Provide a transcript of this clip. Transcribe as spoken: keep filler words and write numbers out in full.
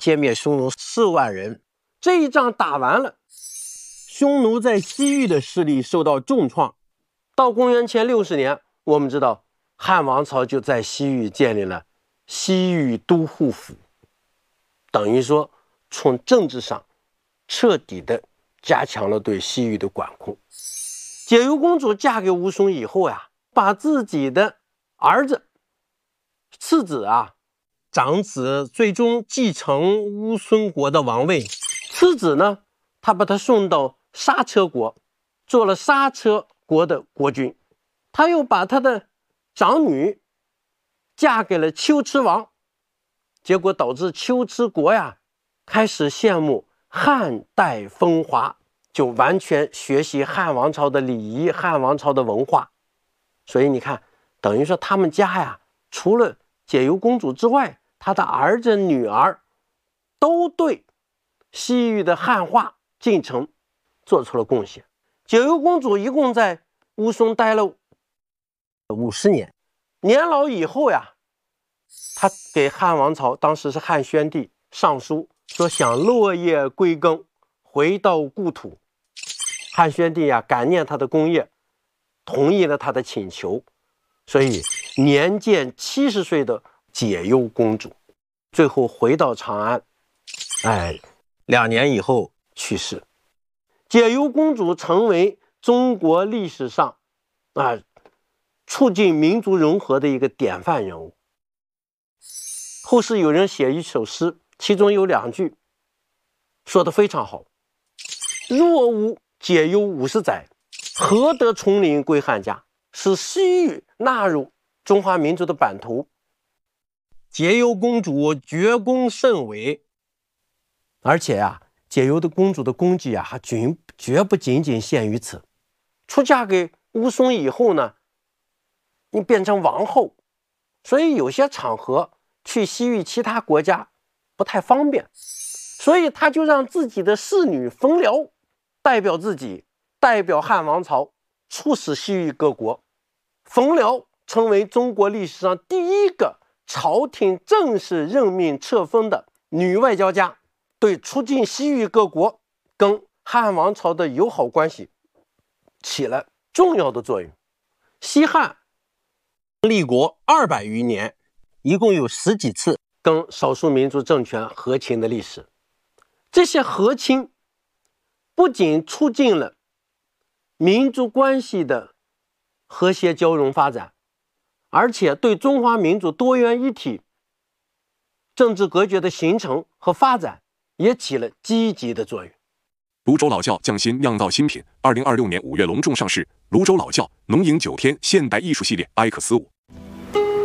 歼灭匈奴四万人。这一仗打完了，匈奴在西域的势力受到重创。到公元前六十年，我们知道汉王朝就在西域建立了西域都护府，等于说从政治上彻底的加强了对西域的管控。解忧公主嫁给乌松以后呀，把自己的儿子、次子啊、长子最终继承乌孙国的王位。次子呢，他把他送到莎车国，做了莎车国的国君。他又把他的长女嫁给了龟兹王，结果导致龟兹国呀开始羡慕汉代风华，就完全学习汉王朝的礼仪、汉王朝的文化。所以你看，等于说他们家呀，除了解忧公主之外，他的儿子、女儿都对西域的汉化进程做出了贡献。解忧公主一共在乌松待了五十年，年老以后呀，他给汉王朝，当时是汉宣帝上书说想落叶归根，回到故土。汉宣帝呀，感念他的功业，同意了他的请求，所以年届七十岁的解忧公主最后回到长安，哎，两年以后去世。解忧公主成为中国历史上啊促进民族融合的一个典范人物。后世有人写一首诗，其中有两句说得非常好：若无解忧五十载，何得从临归汉家？使西域纳入中华民族的版图。解忧公主绝功甚伟，而且呀、啊，解忧的公主的功绩啊，还绝绝不仅仅限于此。出嫁给乌松以后呢，你变成王后，所以有些场合去西域其他国家不太方便，所以他就让自己的侍女冯辽代表自己，代表汉王朝出使西域各国。冯辽成为中国历史上第一个朝廷正式任命册封的女外交家，对促进西域各国跟汉王朝的友好关系起了重要的作用。西汉立国二百余年，一共有十几次跟少数民族政权和亲的历史。这些和亲不仅促进了民族关系的和谐交融发展，而且对中华民族多元一体政治格局的形成和发展也起了积极的作用。 泸州老窖匠心酿造新品，二零二六年五月隆重上市。泸州老窖浓饮九天现代艺术系列 X 五。